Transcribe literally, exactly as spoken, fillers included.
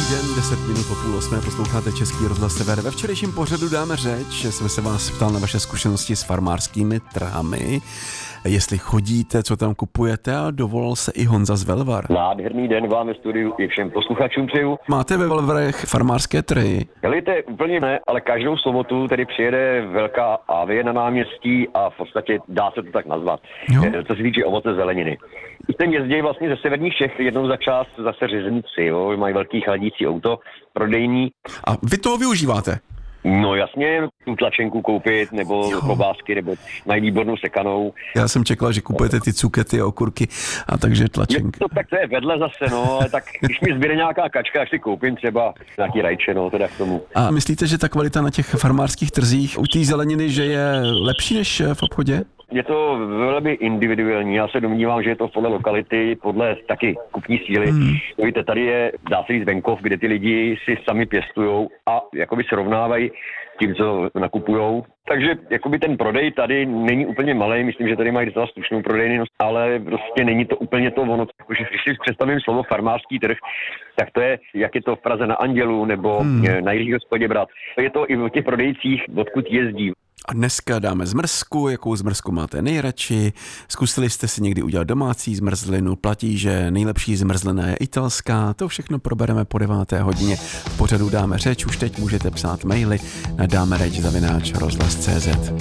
den, deset minut po půl osmé, posloucháte Český rozhlas Sever. Ve včerejším pořadu Dáme řeč, jsme se vás ptal na vaše zkušenosti s farmářskými trhami, jestli chodíte, co tam kupujete, a dovolal se i Honza z Velvar. Nádherný den vám ve studiu i všem posluchačům přeju. Máte ve Velvarech farmářské trhy? Helejte, úplně ne, ale každou sobotu tedy přijede velká ávie na náměstí a v podstatě dá se to tak nazvat. Jo. Co se týče ovoce, zeleniny. Ten jezdí vlastně ze severních Čech jednou za čas zase řízený psy, jo? Mají velký chladící auto, prodejní. A vy toho využíváte? No jasně, tu tlačenku koupit, nebo Jo. klobásky, nebo mají výbornou sekanou. Já jsem čekal, že kupujete ty cukety a okurky, a takže tlačenky. Je to, tak to je vedle zase, no, ale tak když mi zbyde nějaká kačka, tak si koupím třeba nějaký rajče, no, teda k tomu. A myslíte, že ta kvalita na těch farmářských trzích u té zeleniny, že je lepší než v obchodě? Je to velmi individuální, já se domnívám, že je to podle lokality, podle taky kupní síly. Hmm. Víte, tady je, dá se říct, venkov, kde ty lidi si sami pěstujou a jakoby srovnávají tím, co nakupujou. Takže jakoby ten prodej tady není úplně malý, myslím, že tady mají docela slušnou prodejnu, ale prostě není to úplně to ono. Když si představím slovo farmářský trh, tak to je, jak je to v Praze na Andělu nebo hmm. na Jiří hospodě Brat. Je to i o těch prodejcích, odkud jezdí. A dneska dáme zmrzku, jakou zmrzku máte nejradši. Zkusili jste si někdy udělat domácí zmrzlinu, platí, že nejlepší zmrzlina je italská. To všechno probereme po deváté hodině. V pořadu Dáme řeč, už teď můžete psát maily na dámereč zavináč rozhlas tečka cé zet.